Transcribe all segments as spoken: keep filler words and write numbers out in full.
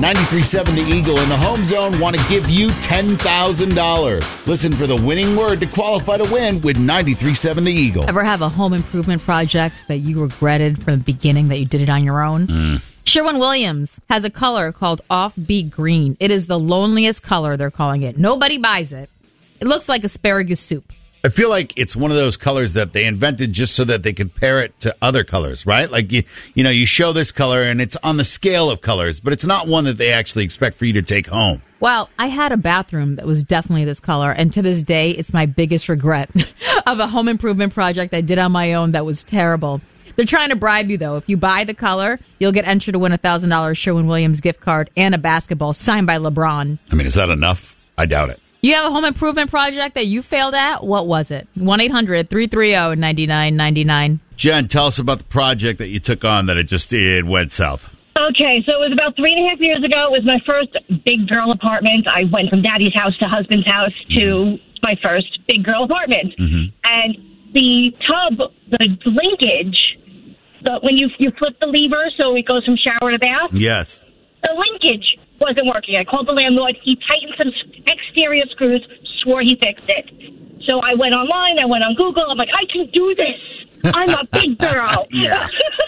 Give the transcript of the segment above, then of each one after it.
ninety-three point seven The Eagle and the Home Zone want to give you ten thousand dollars. Listen for the winning word to qualify to win with ninety-three point seven The Eagle. Ever have a home improvement project that you regretted from the beginning that you did it on your own? Mm. Sherwin-Williams has a color called Offbeat Green. It is the loneliest color, they're calling it. Nobody buys it. It looks like asparagus soup. I feel like it's one of those colors that they invented just so that they could pair it to other colors, right? Like, you, you know, you show this color and it's on the scale of colors, but it's not one that they actually expect for you to take home. Well, I had a bathroom that was definitely this color, and to this day, it's my biggest regret of a home improvement project I did on my own that was terrible. They're trying to bribe you, though. If you buy the color, you'll get entered to win a one thousand dollars Sherwin-Williams gift card and a basketball signed by LeBron. I mean, is that enough? I doubt it. You have a home improvement project that you failed at? What was it? one eight hundred three three zero nine nine nine nine. Jen, tell us about the project that you took on that it just it went south. Okay, so it was about three and a half years ago. It was my first big girl apartment. I went from daddy's house to husband's house to mm-hmm. my first big girl apartment. Mm-hmm. And the tub, the linkage, the, when you you flip the lever so it goes from shower to bath. Yes. The linkage wasn't working. I called the landlord. He tightened some exterior screws, swore he fixed it. So I went online. I went on Google. I'm like, I can do this. I'm a big girl. yeah.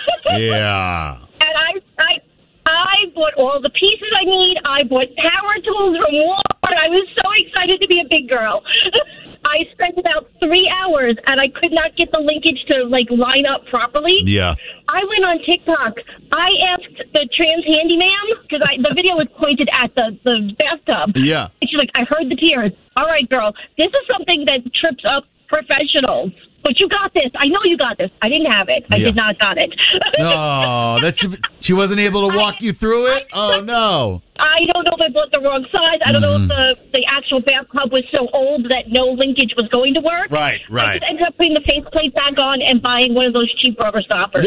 Yeah. And I, I, I bought all the pieces I need. I bought power tools from Walmart. I was so excited to be a big girl. I spent about three hours, and I could not get the linkage to, like, line up properly. Yeah. I went on TikTok. I asked the trans handyman, because the video was pointed at the, the bathtub. Yeah. And she's like, I heard the tears. All right, girl, this is something that trips up professionals. But you got this. I know you got this. I didn't have it. I yeah. did not got it. Oh, that's she wasn't able to walk I, you through it? I, oh, no. I don't know if I bought the wrong size. I don't mm. know if the, the actual bathtub was so old that no linkage was going to work. Right, right. I just ended up putting the faceplate back on and buying one of those cheap rubber stoppers.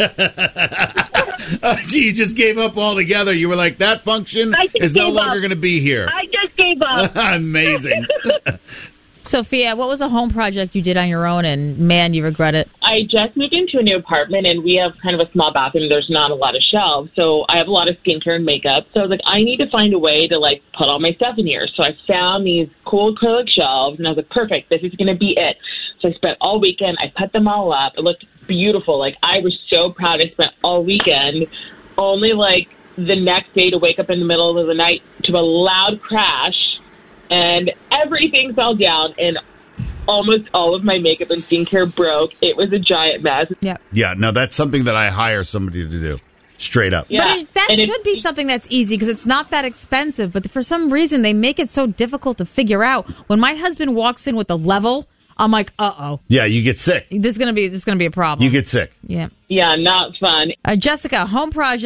uh, you just gave up altogether. You were like, that function is no longer going to be here. I just gave up. Amazing. Sophia, what was a home project you did on your own, and, man, you regret it? I just moved into a new apartment, and we have kind of a small bathroom. There's not a lot of shelves, so I have a lot of skincare and makeup. So I was like, I need to find a way to, like, put all my stuff in here. So I found these cool acrylic shelves, and I was like, perfect, this is going to be it. So I spent all weekend. I put them all up. It looked beautiful. Like, I was so proud. I spent all weekend, only, like, the next day to wake up in the middle of the night to a loud crash. And everything fell down, and almost all of my makeup and skincare broke. It was a giant mess. Yeah. Yeah, no, that's something that I hire somebody to do. Straight up. Yeah. But it, that and should it, be something that's easy because it's not that expensive. But for some reason, they make it so difficult to figure out. When my husband walks in with a level, I'm like, uh-oh. Yeah, you get sick. This is going to be this is going to be a problem. You get sick. Yeah. Yeah, not fun. Uh, Jessica, home project.